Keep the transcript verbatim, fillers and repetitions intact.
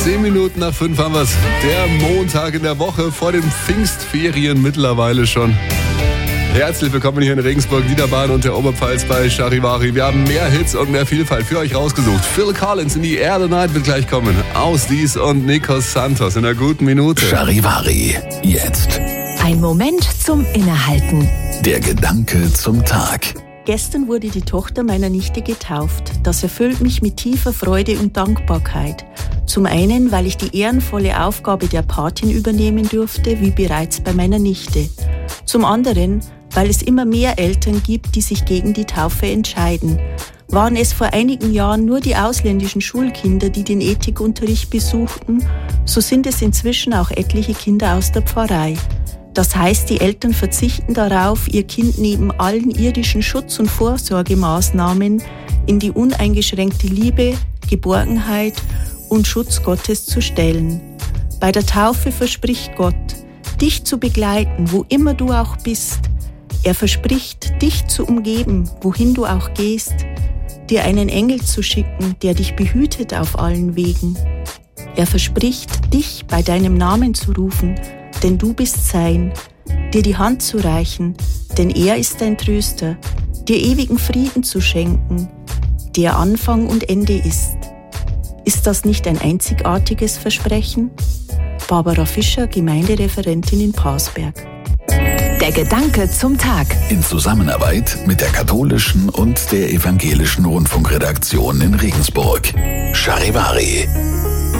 Zehn Minuten nach fünf haben wir's. Der Montag in der Woche vor den Pfingstferien mittlerweile schon. Herzlich willkommen hier in Regensburg, Niederbayern und der Oberpfalz bei Charivari. Wir haben mehr Hits und mehr Vielfalt für euch rausgesucht. Phil Collins in die Air the Night wird gleich kommen. Aus Dies und Nikos Santos in einer guten Minute. Charivari, jetzt. Ein Moment zum Innehalten. Der Gedanke zum Tag. Gestern wurde die Tochter meiner Nichte getauft. Das erfüllt mich mit tiefer Freude und Dankbarkeit. Zum einen, weil ich die ehrenvolle Aufgabe der Patin übernehmen durfte, wie bereits bei meiner Nichte. Zum anderen, weil es immer mehr Eltern gibt, die sich gegen die Taufe entscheiden. Waren es vor einigen Jahren nur die ausländischen Schulkinder, die den Ethikunterricht besuchten, so sind es inzwischen auch etliche Kinder aus der Pfarrei. Das heißt, die Eltern verzichten darauf, ihr Kind neben allen irdischen Schutz- und Vorsorgemaßnahmen in die uneingeschränkte Liebe, Geborgenheit und Schutz Gottes zu stellen. Bei der Taufe verspricht Gott, dich zu begleiten, wo immer du auch bist. Er verspricht, dich zu umgeben, wohin du auch gehst, dir einen Engel zu schicken, der dich behütet auf allen Wegen. Er verspricht, dich bei deinem Namen zu rufen, denn du bist sein, dir die Hand zu reichen, denn er ist dein Tröster, dir ewigen Frieden zu schenken, der Anfang und Ende ist. Ist das nicht ein einzigartiges Versprechen? Barbara Fischer, Gemeindereferentin in Parsberg. Der Gedanke zum Tag. In Zusammenarbeit mit der katholischen und der evangelischen Rundfunkredaktion in Regensburg. Charivari.